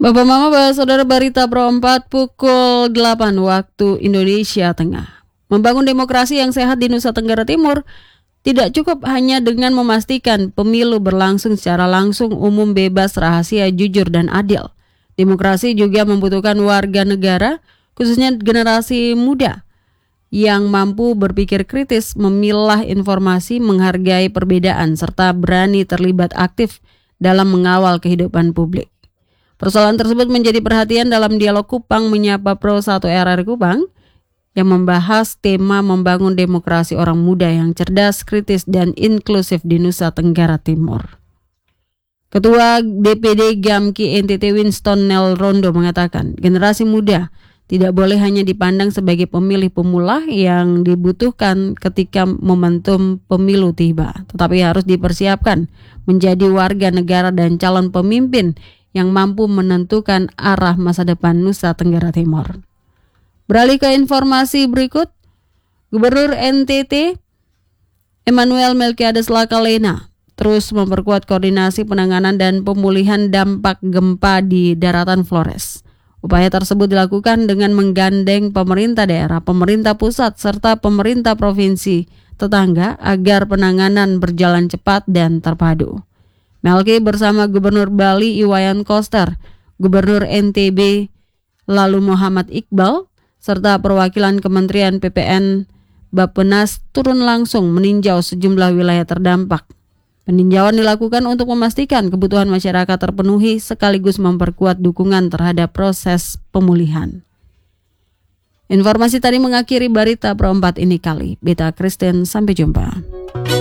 Bapak Mama, Bapak Saudara, Berita Pro 4 pukul 8 waktu Indonesia Tengah. Membangun demokrasi yang sehat di Nusa Tenggara Timur tidak cukup hanya dengan memastikan pemilu berlangsung secara langsung, umum, bebas, rahasia, jujur, dan adil. Demokrasi juga membutuhkan warga negara, khususnya generasi muda, yang mampu berpikir kritis, memilah informasi, menghargai perbedaan, serta berani terlibat aktif dalam mengawal kehidupan publik. Persoalan tersebut menjadi perhatian dalam dialog Kupang Menyapa Pro 1 RRI Kupang yang membahas tema membangun demokrasi orang muda yang cerdas, kritis, dan inklusif di Nusa Tenggara Timur. Ketua DPD GAMKI NTT Winston Nel Rondo mengatakan, generasi muda tidak boleh hanya dipandang sebagai pemilih pemula yang dibutuhkan ketika momentum pemilu tiba, tetapi harus dipersiapkan menjadi warga negara dan calon pemimpin yang mampu menentukan arah masa depan Nusa Tenggara Timur. Beralih ke informasi berikut, Gubernur NTT Emmanuel Melkiades Lakalena terus memperkuat koordinasi penanganan dan pemulihan dampak gempa di daratan Flores. Upaya tersebut dilakukan dengan menggandeng pemerintah daerah, pemerintah pusat, serta pemerintah provinsi tetangga agar penanganan berjalan cepat dan terpadu. Melki bersama Gubernur Bali Iwayan Koster, Gubernur NTB lalu Muhammad Iqbal, serta perwakilan Kementerian PPN Bappenas turun langsung meninjau sejumlah wilayah terdampak. Peninjauan dilakukan untuk memastikan kebutuhan masyarakat terpenuhi sekaligus memperkuat dukungan terhadap proses pemulihan. Informasi tadi mengakhiri Berita Pro 4 ini kali. Beta Kristen, sampai jumpa.